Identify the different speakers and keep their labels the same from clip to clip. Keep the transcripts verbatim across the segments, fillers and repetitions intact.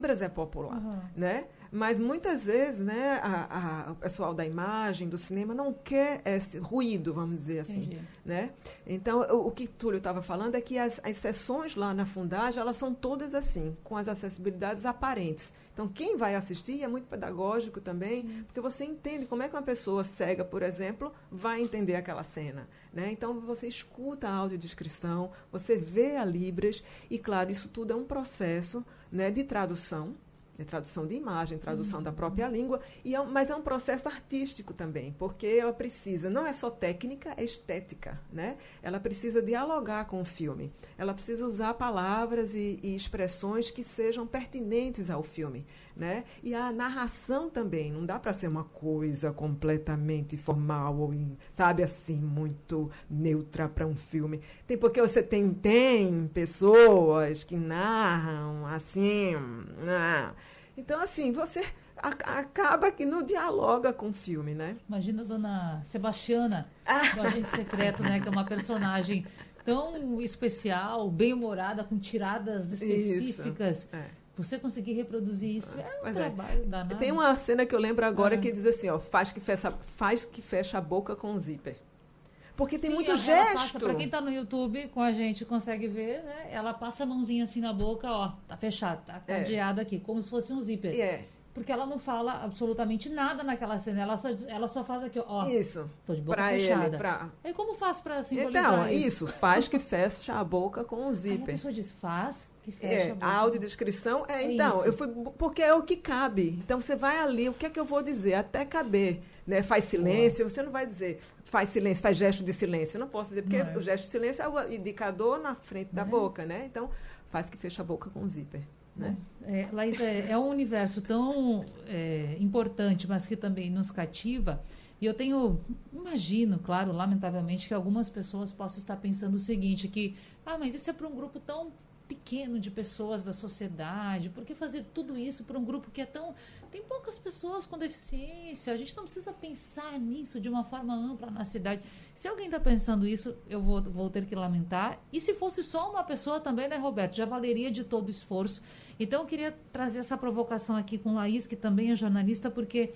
Speaker 1: Libras é popular,
Speaker 2: Uhum.
Speaker 1: né? Mas muitas vezes, né, a, a, o pessoal da imagem, do cinema, não quer esse ruído, vamos dizer assim.
Speaker 2: Entendi.
Speaker 1: Né? Então, o, o que Túlio estava falando é que as, as sessões lá na Fundagem, elas são todas assim, com as acessibilidades aparentes. Então, quem vai assistir é muito pedagógico também, uhum. porque você entende como é que uma pessoa cega, por exemplo, vai entender aquela cena. Né? Então, você escuta a audiodescrição, você vê a Libras, e, claro, isso tudo é um processo, né, de tradução, de tradução de imagem, tradução uhum. da própria língua, e é um, mas é um processo artístico também, porque ela precisa, não é só técnica, é estética, né? Ela precisa dialogar com o filme, ela precisa usar palavras e, e expressões que sejam pertinentes ao filme, né? E a narração também, não dá para ser uma coisa completamente formal, ou, sabe, assim, muito neutra para um filme. Tem, porque você tem, tem pessoas que narram assim, né? Então, assim, você a, acaba que não dialoga com o filme, né?
Speaker 2: Imagina a dona Sebastiana, do Agente Secreto, né? Que é uma personagem tão especial, bem-humorada, com tiradas específicas. É. Você conseguir reproduzir isso é um
Speaker 1: Mas
Speaker 2: trabalho
Speaker 1: é.
Speaker 2: danado.
Speaker 1: Tem uma cena que eu lembro agora
Speaker 2: ah.
Speaker 1: que diz assim, ó, faz que fecha, faz que fecha a boca com o zíper. Porque tem
Speaker 2: Sim,
Speaker 1: muito
Speaker 2: ela,
Speaker 1: gesto.
Speaker 2: Para quem está no YouTube com a gente consegue ver, né? Ela passa a mãozinha assim na boca, ó, tá fechado, tá cadeado é. aqui, como se fosse um zíper.
Speaker 1: É.
Speaker 2: Porque ela não fala absolutamente nada naquela cena, ela só, ela só faz aqui, ó.
Speaker 1: Isso.
Speaker 2: Tô de boca
Speaker 1: pra
Speaker 2: fechada.
Speaker 1: Ele, pra...
Speaker 2: E como faz para simbolizar
Speaker 1: então,
Speaker 2: isso?
Speaker 1: isso, faz que fecha a boca com o zíper. Aí a
Speaker 2: pessoa diz, faz que fecha
Speaker 1: é,
Speaker 2: a boca.
Speaker 1: A audiodescrição é,
Speaker 2: é
Speaker 1: então,
Speaker 2: isso.
Speaker 1: eu fui, porque é o que cabe. Então, você vai ali, o que é que eu vou dizer? Até caber. Né? Faz silêncio, você não vai dizer faz silêncio, faz gesto de silêncio. Eu não posso dizer, porque é. o gesto de silêncio é o indicador na frente da é. boca, né? Então, faz que fecha a boca com o zíper. Né?
Speaker 2: É, Laís, é, é um universo tão é, importante, mas que também nos cativa. E eu tenho, imagino, claro, lamentavelmente, que algumas pessoas possam estar pensando o seguinte, que, ah, mas isso é para um grupo tão pequeno de pessoas da sociedade, por que fazer tudo isso para um grupo que é tão... Tem poucas pessoas com deficiência, a gente não precisa pensar nisso de uma forma ampla na cidade. Se alguém está pensando isso, eu vou, vou ter que lamentar. E se fosse só uma pessoa também, né, Roberto? Já valeria de todo o esforço. Então, eu queria trazer essa provocação aqui com Laís, que também é jornalista, porque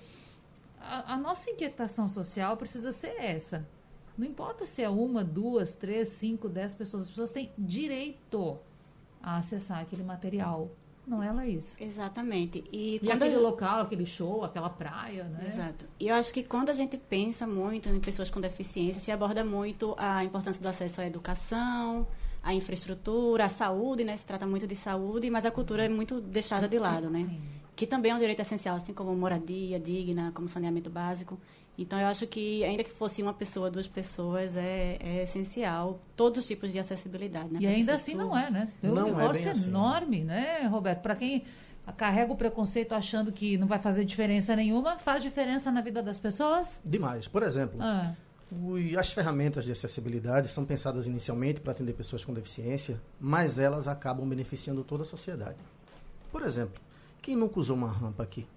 Speaker 2: a, a nossa inquietação social precisa ser essa. Não importa se é uma, duas, três, cinco, dez pessoas. As pessoas têm direito a acessar aquele material. Não é, Laís?
Speaker 3: Exatamente. E,
Speaker 2: e aquele eu... local, aquele show, aquela praia, né?
Speaker 3: Exato. E eu acho que quando a gente pensa muito em pessoas com deficiência, se aborda muito a importância do acesso à educação, à infraestrutura, à saúde, né? Se trata muito de saúde, mas a cultura é muito deixada de lado, né? Sim. Que também é um direito essencial, assim como moradia digna, como saneamento básico. Então, eu acho que, ainda que fosse uma pessoa, duas pessoas, é, é essencial todos os tipos de acessibilidade. Né,
Speaker 2: e ainda assim não é, né? O universo é enorme, assim. né, Roberto? Para quem carrega o preconceito achando que não vai fazer diferença nenhuma, faz diferença na vida das pessoas?
Speaker 4: Demais. Por exemplo, ah. o, as ferramentas de acessibilidade são pensadas inicialmente para atender pessoas com deficiência, mas elas acabam beneficiando toda a sociedade. Por exemplo, quem nunca usou uma rampa aqui?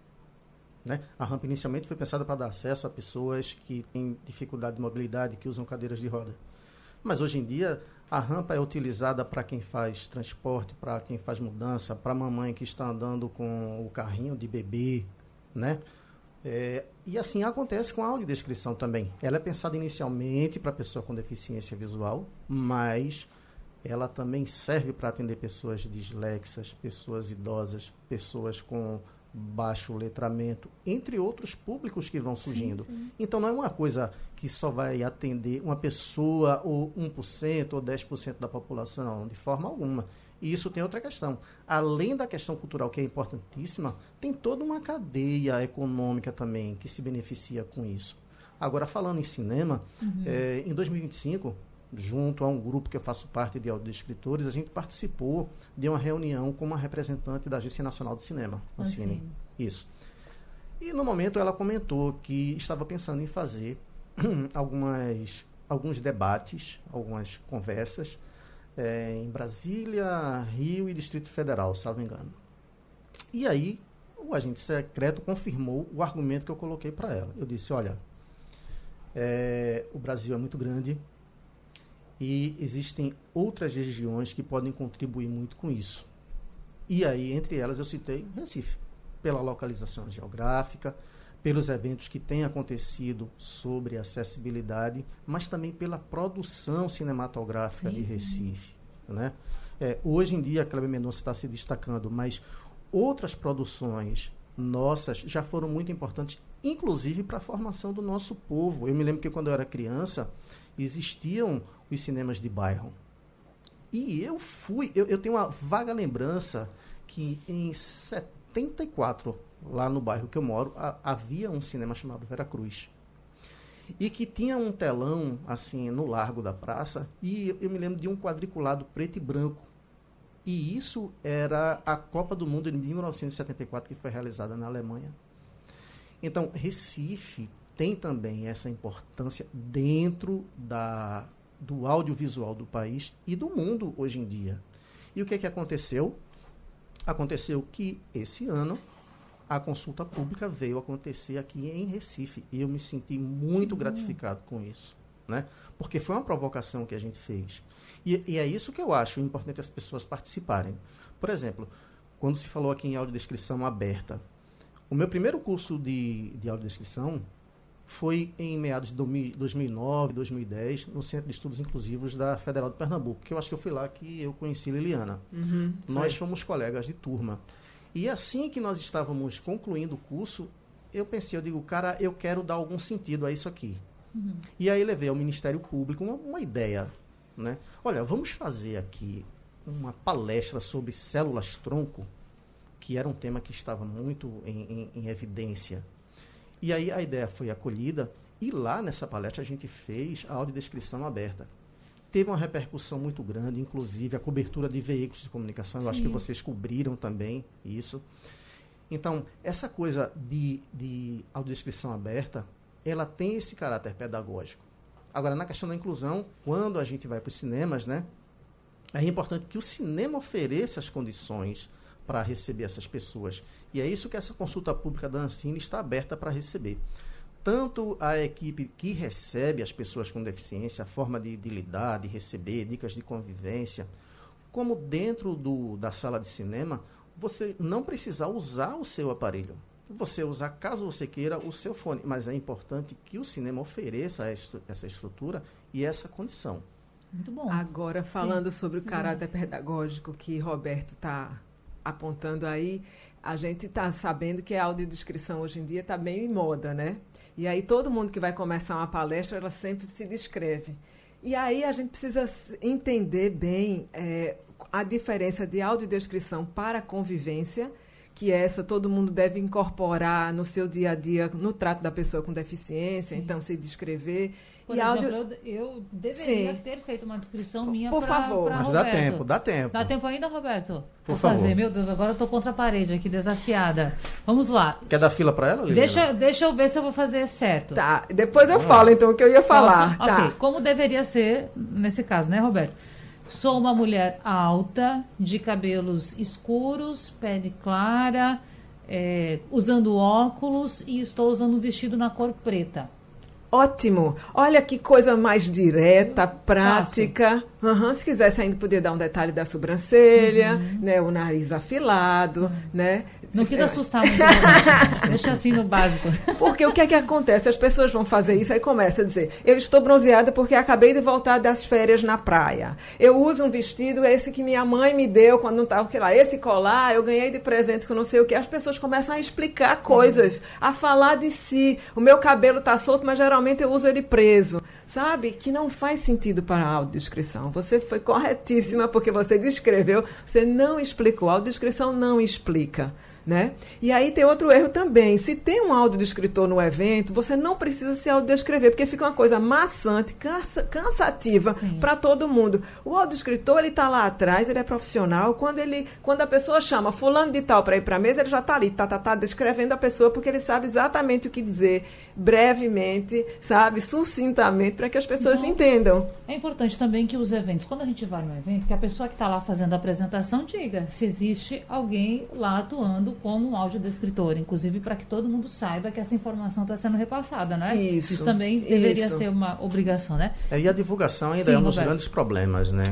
Speaker 4: Né? A rampa inicialmente foi pensada para dar acesso a pessoas que têm dificuldade de mobilidade, que usam cadeiras de roda. Mas hoje em dia a rampa é utilizada para quem faz transporte, para quem faz mudança, para a mamãe que está andando com o carrinho de bebê, né? É, e assim acontece com a audiodescrição também. Ela é pensada inicialmente para pessoa com deficiência visual, mas ela também serve para atender pessoas dislexas, pessoas idosas, pessoas com baixo letramento, entre outros públicos que vão surgindo. Sim, sim. Então, não é uma coisa que só vai atender uma pessoa, ou um por cento, ou dez por cento da população, de forma alguma. E isso tem outra questão. Além da questão cultural, que é importantíssima, tem toda uma cadeia econômica também que se beneficia com isso. Agora, falando em cinema, uhum. é, em dois mil e vinte e cinco, junto a um grupo que eu faço parte de audiodescritores, a gente participou de uma reunião com uma representante da Agência Nacional de Cinema, a Cine. Isso. E no momento ela comentou que estava pensando em fazer algumas, alguns debates, algumas conversas é, em Brasília, Rio e Distrito Federal, salvo engano. E aí o agente secreto confirmou o argumento que eu coloquei para ela. Eu disse, olha, é, o Brasil é muito grande, e existem outras regiões que podem contribuir muito com isso. E aí, entre elas, eu citei Recife, pela localização geográfica, pelos eventos que têm acontecido sobre acessibilidade, mas também pela produção cinematográfica sim, de Recife. Né? É, hoje em dia, a Kleber Mendonça está se destacando, mas outras produções nossas já foram muito importantes, inclusive para a formação do nosso povo. Eu me lembro que quando eu era criança, existiam os cinemas de bairro. E eu fui, eu, eu tenho uma vaga lembrança que em setenta e quatro, lá no bairro que eu moro, a, havia um cinema chamado Veracruz. E que tinha um telão, assim, no largo da praça, e eu, eu me lembro de um quadriculado preto e branco. E isso era a Copa do Mundo de mil novecentos e setenta e quatro, que foi realizada na Alemanha. Então, Recife tem também essa importância dentro da... do audiovisual do país e do mundo hoje em dia. E o que é que aconteceu? Aconteceu que esse ano a consulta pública veio acontecer aqui em Recife e eu me senti muito uhum. gratificado com isso, né? Porque foi uma provocação que a gente fez. E, e é isso que eu acho importante as pessoas participarem. Por exemplo, quando se falou aqui em audiodescrição aberta, o meu primeiro curso de, de audiodescrição foi em meados de dois mil e nove, dois mil e dez, no Centro de Estudos Inclusivos da Federal de Pernambuco, que eu acho que eu fui lá que eu conheci Liliana.
Speaker 1: Uhum,
Speaker 4: nós fomos colegas de turma. E assim que nós estávamos concluindo o curso, eu pensei, eu digo, cara, eu quero dar algum sentido a isso aqui. Uhum. E aí levei ao Ministério Público uma, uma ideia, né? Olha, vamos fazer aqui uma palestra sobre células-tronco, que era um tema que estava muito em, em, em evidência. E aí a ideia foi acolhida e lá nessa palestra a gente fez a audiodescrição aberta. Teve uma repercussão muito grande, inclusive a cobertura de veículos de comunicação. Eu Sim. acho que vocês cobriram também isso. Então, essa coisa de, de audiodescrição aberta, ela tem esse caráter pedagógico. Agora, na questão da inclusão, quando a gente vai para os cinemas, né, é importante que o cinema ofereça as condições para receber essas pessoas. E é isso que essa consulta pública da Ancine está aberta para receber. Tanto a equipe que recebe as pessoas com deficiência, a forma de, de lidar, de receber, dicas de convivência, como dentro do, da sala de cinema, você não precisa usar o seu aparelho. Você usar, caso você queira, o seu fone. Mas é importante que o cinema ofereça essa estrutura e essa condição.
Speaker 2: Muito bom.
Speaker 1: Agora, falando
Speaker 2: Sim.
Speaker 1: sobre o caráter Sim. pedagógico que Roberto está apontando aí, a gente está sabendo que a audiodescrição hoje em dia está bem em moda, né? E aí todo mundo que vai começar uma palestra, ela sempre se descreve. E aí a gente precisa entender bem é, a diferença de audiodescrição para convivência, que essa todo mundo deve incorporar no seu dia a dia, no trato da pessoa com deficiência, Sim. então se descrever.
Speaker 2: Por
Speaker 1: e
Speaker 2: exemplo,
Speaker 1: audio...
Speaker 2: eu, eu deveria Sim. ter feito uma descrição minha para
Speaker 1: Por favor.
Speaker 4: Mas
Speaker 2: Roberto.
Speaker 4: dá tempo, dá tempo.
Speaker 2: Dá tempo ainda, Roberto?
Speaker 4: Por
Speaker 2: Vou
Speaker 4: favor.
Speaker 2: fazer. Meu Deus, agora eu estou contra a parede aqui, desafiada. Vamos lá.
Speaker 4: Quer dar fila para ela, Liliana?
Speaker 2: Deixa, deixa eu ver se eu vou fazer certo.
Speaker 1: Tá, depois eu ah. falo então o que eu ia falar.
Speaker 2: Posso?
Speaker 1: Tá.
Speaker 2: Ok, como deveria ser nesse caso, né, Roberto? Sou uma mulher alta, de cabelos escuros, pele clara, é, usando óculos e estou usando um vestido na cor preta.
Speaker 1: Ótimo. Olha que coisa mais direta, prática. Uhum. Se quisesse ainda poder dar um detalhe da sobrancelha, uhum. né, o nariz afilado, uhum. né?
Speaker 2: Não quis assustar muito. Deixa assim no básico.
Speaker 1: Porque o que é que acontece? As pessoas vão fazer isso, aí começa a dizer, eu estou bronzeada porque acabei de voltar das férias na praia. Eu uso um vestido, esse que minha mãe me deu quando não estava, sei lá, esse colar, eu ganhei de presente com não sei o que. As pessoas começam a explicar coisas, uhum. a falar de si. O meu cabelo está solto, mas geralmente eu uso ele preso. Sabe? Que não faz sentido para a audiodescrição. Você foi corretíssima porque você descreveu, você não explicou. A audiodescrição não explica. Né? E aí tem outro erro também. Se tem um audiodescritor no evento, você não precisa se audiodescrever, porque fica uma coisa maçante, cansa, cansativa para todo mundo. O audiodescritor, ele está lá atrás, ele é profissional. Quando, ele, quando a pessoa chama fulano de tal para ir para a mesa, ele já está ali, tá, tá, tá, descrevendo a pessoa, porque ele sabe exatamente o que dizer, brevemente, sabe, sucintamente, para que as pessoas então, entendam.
Speaker 2: É importante também que os eventos, quando a gente vai no evento, que a pessoa que está lá fazendo a apresentação diga se existe alguém lá atuando como um audiodescritor, inclusive para que todo mundo saiba que essa informação está sendo repassada, né?
Speaker 1: Isso.
Speaker 2: Isso também deveria isso. ser uma obrigação, né?
Speaker 4: É, e a divulgação ainda
Speaker 2: Sim,
Speaker 4: é um dos
Speaker 2: Roberto.
Speaker 4: grandes problemas, né? Hum.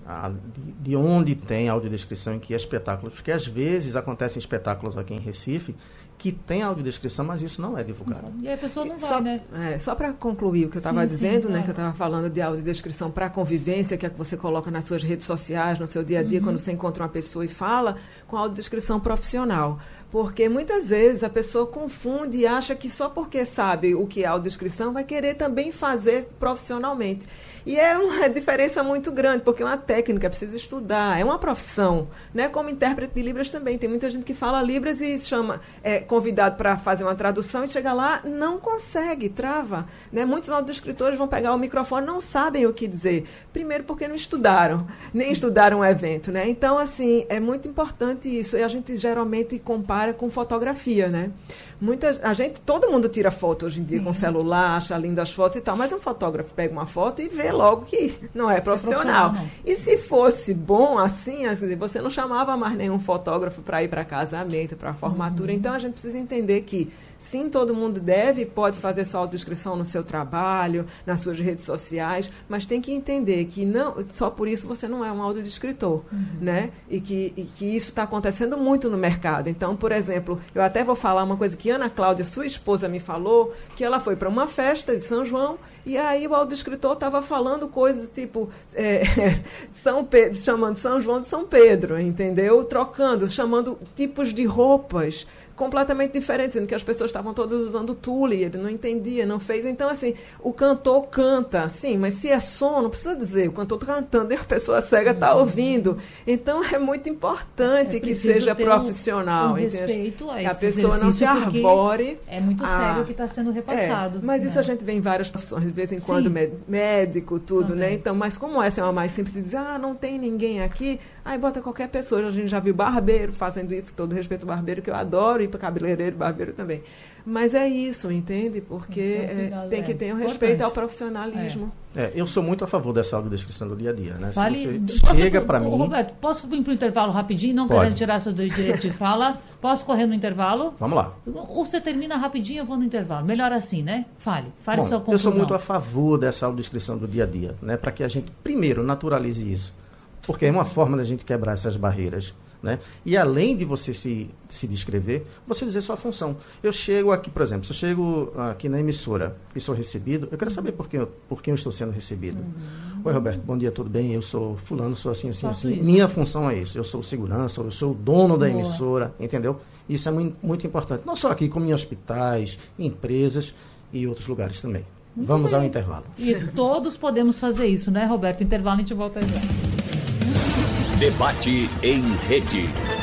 Speaker 4: a, de, de onde tem audiodescrição em que é espetáculo. Porque às vezes acontecem espetáculos aqui em Recife que tem audiodescrição, mas isso não é divulgado.
Speaker 2: E aí a pessoa não vai,
Speaker 1: só,
Speaker 2: né?
Speaker 1: É, só para concluir o que eu estava dizendo, sim, né, claro. Que eu estava falando de audiodescrição para convivência, que é que você coloca nas suas redes sociais, no seu dia a dia, uhum. quando você encontra uma pessoa e fala, com a audiodescrição profissional. Porque muitas vezes a pessoa confunde e acha que só porque sabe o que é audiodescrição vai querer também fazer profissionalmente. E é uma diferença muito grande, porque é uma técnica, precisa estudar, é uma profissão. Né? Como intérprete de Libras também, tem muita gente que fala Libras e chama, é convidado para fazer uma tradução e chega lá, não consegue, trava. Né? Muitos audiodescritores vão pegar o microfone, não sabem o que dizer. Primeiro porque não estudaram, nem estudaram o evento. Né? Então, assim, é muito importante isso. E a gente geralmente compara com fotografia, né? Muitas, a gente, todo mundo tira foto hoje em dia, sim, com celular, acha lindas fotos e tal, mas um fotógrafo pega uma foto e vê logo que não é profissional. É profissional não. E se fosse bom assim, você não chamava mais nenhum fotógrafo para ir para casamento, para formatura. Uhum. Então a gente precisa entender que sim, todo mundo deve e pode fazer sua autodescrição no seu trabalho, nas suas redes sociais, mas tem que entender que não, só por isso você não é um audiodescritor, uhum. né? E que, e que isso está acontecendo muito no mercado. Então, por exemplo, eu até vou falar uma coisa que Ana Cláudia, sua esposa, me falou, que ela foi para uma festa de São João e aí o audiodescritor estava falando coisas tipo é, São Pedro, chamando São João de São Pedro, entendeu? Trocando, chamando tipos de roupas completamente diferente, sendo que as pessoas estavam todas usando tule, ele não entendia, não fez. Então, assim, o cantor canta, sim, mas se é som, não precisa dizer, o cantor está cantando e a pessoa cega está uhum. ouvindo. Então, é muito importante é que seja profissional.
Speaker 2: Um, um respeito a,
Speaker 1: a pessoa não se arvore.
Speaker 2: É muito
Speaker 1: a,
Speaker 2: sério o que está sendo repassado.
Speaker 1: É, mas né? Isso a gente vê em várias profissões, de vez em quando, sim. médico, tudo, também. Né? Então, mas como essa é uma mais simples de dizer, ah, não tem ninguém aqui, aí bota qualquer pessoa. A gente já viu barbeiro fazendo isso, todo respeito ao barbeiro, que eu adoro, e para cabeleireiro, barbeiro também. Mas é isso, entende? Porque então, é, tem que ter um respeito ao profissionalismo.
Speaker 4: É. É, eu sou muito a favor dessa audiodescrição do dia a dia. Né?
Speaker 2: Fale,
Speaker 4: Se você chega para mim...
Speaker 2: Roberto, posso ir para o intervalo rapidinho, não
Speaker 4: Pode.
Speaker 2: querendo tirar seu direito de fala? Posso correr no intervalo?
Speaker 4: Vamos lá.
Speaker 2: Ou você termina rapidinho, eu vou no intervalo. Melhor assim, né? Fale, fale
Speaker 4: Bom,
Speaker 2: sua conclusão.
Speaker 4: Eu sou muito a favor dessa audiodescrição do dia a dia, né? Para que a gente, primeiro, naturalize isso. Porque é uma forma da gente quebrar essas barreiras. Né? E além de você se, se descrever, você dizer sua função. Eu chego aqui, por exemplo, se eu chego aqui na emissora e sou recebido, eu quero saber por que eu, por que eu estou sendo recebido. Uhum. Oi, Roberto, bom dia, tudo bem? Eu sou fulano, sou assim, assim,
Speaker 2: Faço
Speaker 4: assim.
Speaker 2: Isso.
Speaker 4: Minha função é isso. Eu sou segurança, eu sou o dono da
Speaker 2: Boa.
Speaker 4: emissora, entendeu? Isso é muito, muito importante. Não só aqui, como em hospitais, empresas e outros lugares também. Muito Vamos bem. Ao intervalo.
Speaker 2: E todos podemos fazer isso, né, Roberto? Intervalo, a gente volta já.
Speaker 5: Debate em rede.